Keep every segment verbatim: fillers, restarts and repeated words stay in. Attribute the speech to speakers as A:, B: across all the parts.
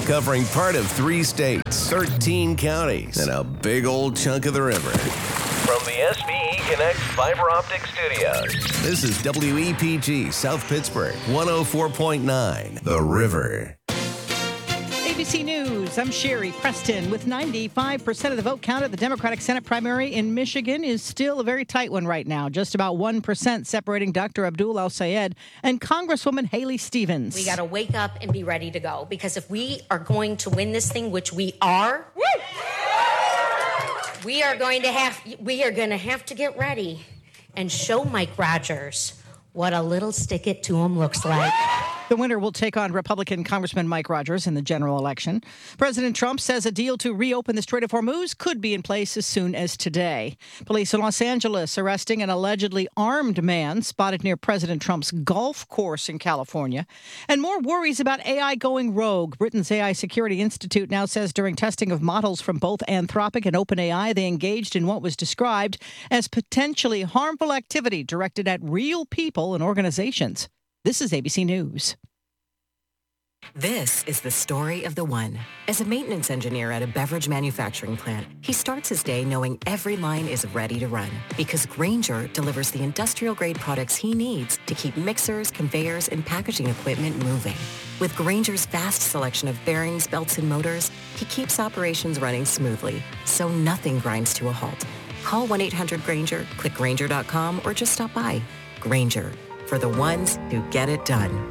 A: covering part of three states, thirteen counties, and a big old chunk of the river. From the S V E Connect Fiber Optic Studios, this is W E P G South Pittsburgh, one oh four point nine, The River.
B: A B C News, I'm Sherry Preston. With ninety-five percent of the vote counted, the Democratic Senate primary in Michigan is still a very tight one right now. Just about one percent separating Doctor Abdul El-Sayed and Congresswoman Haley Stevens.
C: We got to wake up and be ready to go, because if we are going to win this thing, which we are, woo! we are going to have we are going to have to get ready and show Mike Rogers what a little stick it to him looks like.
B: The winner will take on Republican Congressman Mike Rogers in the general election. President Trump says a deal to reopen the Strait of Hormuz could be in place as soon as today. Police in Los Angeles arresting an allegedly armed man spotted near President Trump's golf course in California. And more worries about A I going rogue. Britain's A I Security Institute now says during testing of models from both Anthropic and OpenAI, they engaged in what was described as potentially harmful activity directed at real people and organizations. This is A B C News.
D: This is the story of the one. As a maintenance engineer at a beverage manufacturing plant, he starts his day knowing every line is ready to run, because Grainger delivers the industrial-grade products he needs to keep mixers, conveyors, and packaging equipment moving. With Grainger's vast selection of bearings, belts, and motors, he keeps operations running smoothly, so nothing grinds to a halt. Call one eight hundred Grainger, click Grainger dot com, or just stop by. Grainger, for the ones who get it done.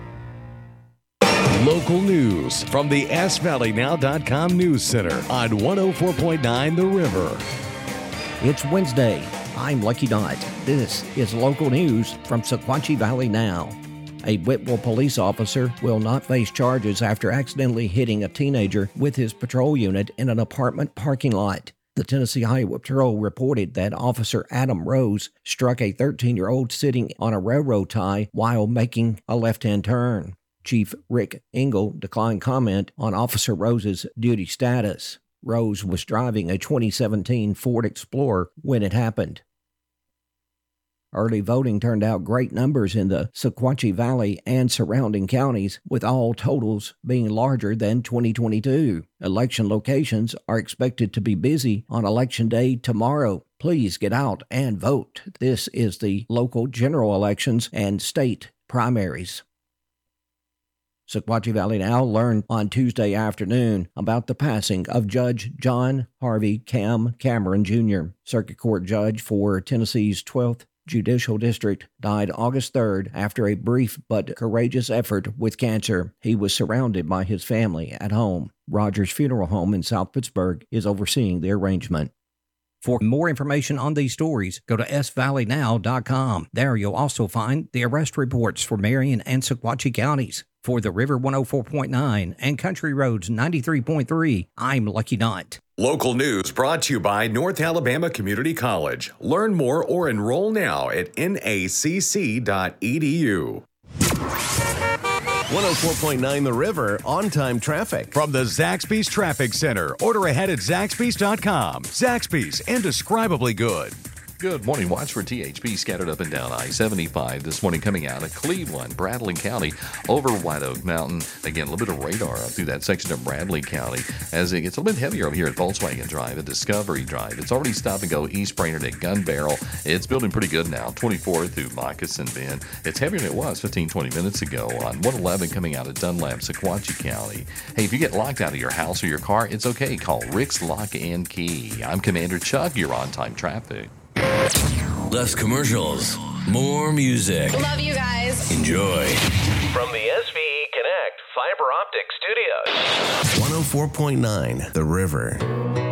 E: Local news from the S Valley Now dot com News Center on one oh four point nine The River.
F: It's Wednesday. I'm Lucky Dot. This is local news from Sequatchie Valley Now. A Whitwell police officer will not face charges after accidentally hitting a teenager with his patrol unit in an apartment parking lot. The Tennessee Highway Patrol reported that Officer Adam Rose struck a thirteen-year-old sitting on a railroad tie while making a left-hand turn. Chief Rick Engel declined comment on Officer Rose's duty status. Rose was driving a twenty seventeen Ford Explorer when it happened. Early voting turned out great numbers in the Sequatchie Valley and surrounding counties, with all totals being larger than twenty twenty-two. Election locations are expected to be busy on Election Day tomorrow. Please get out and vote. This is the local general elections and state primaries. Sequatchie Valley Now learned on Tuesday afternoon about the passing of Judge John Harvey Cam Cameron Junior Circuit Court Judge for Tennessee's twelfth Judicial District died August third after a brief but courageous effort with cancer. He was surrounded by his family at home. Rogers Funeral Home in South Pittsburgh is overseeing the arrangement. For more information on these stories, go to S Valley Now dot com. There you'll also find the arrest reports for Marion and Sequatchie counties. For the River one oh four point nine and Country Roads ninety-three point three, I'm Lucky Dot.
G: Local news brought to you by North Alabama Community College. Learn more or enroll now at N A C C dot E D U.
A: one oh four point nine The River, on-time traffic.
E: From the Zaxby's Traffic Center. Order ahead at Zaxby's dot com. Zaxby's, indescribably good.
H: Good morning. Watch for T H P scattered up and down I seventy-five this morning coming out of Cleveland, Bradley County, over White Oak Mountain. Again, a little bit of radar up through that section of Bradley County as it gets a little bit heavier over here at Volkswagen Drive, at Discovery Drive. It's already stop and go East Brainerd at Gun Barrel. It's building pretty good now. twenty-four through Moccasin Bend. It's heavier than it was fifteen, twenty minutes ago on one eleven coming out of Dunlap, Sequatchie County. Hey, if you get locked out of your house or your car, it's okay. Call Rick's Lock and Key. I'm Commander Chuck. You're on time traffic.
I: Less commercials, more music.
J: Love you guys.
I: Enjoy.
A: From the S V E Connect Fiber Optic Studios, one oh four point nine The River.